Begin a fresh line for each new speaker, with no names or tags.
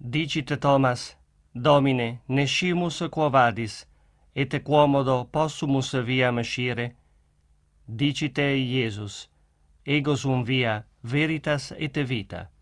Dicite Thomas, Domine, nescimus quo vadis, et quomodo possumus viam scire? Dicite Iesus, ego sum via, veritas et vita.